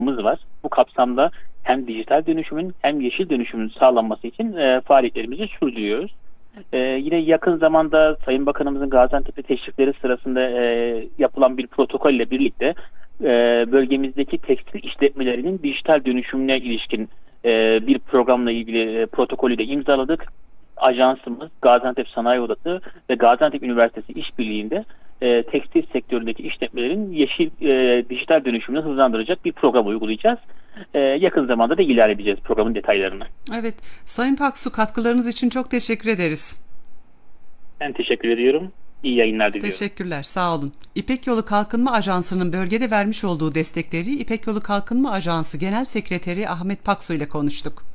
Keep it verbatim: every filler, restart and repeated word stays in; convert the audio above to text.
var. Bu kapsamda hem dijital dönüşümün hem yeşil dönüşümün sağlanması için e, faaliyetlerimizi sürdürüyoruz. E, yine yakın zamanda Sayın Bakanımızın Gaziantep'te teşrifleri sırasında e, yapılan bir protokol ile birlikte e, bölgemizdeki tekstil işletmelerinin dijital dönüşümüne ilişkin e, bir programla ilgili e, protokolü de imzaladık. Ajansımız Gaziantep Sanayi Odası ve Gaziantep Üniversitesi işbirliğinde e, tekstil sektöründeki işletmelerin yeşil e, dijital dönüşümünü hızlandıracak bir program uygulayacağız. E, yakın zamanda da ilerleyeceğiz programın detaylarını. Evet, Sayın Paksu, katkılarınız için çok teşekkür ederiz. Ben teşekkür ediyorum. İyi yayınlar diliyorum. Teşekkürler, sağ olun. İpek Yolu Kalkınma Ajansı'nın bölgede vermiş olduğu destekleri İpek Yolu Kalkınma Ajansı Genel Sekreteri Ahmet Paksu ile konuştuk.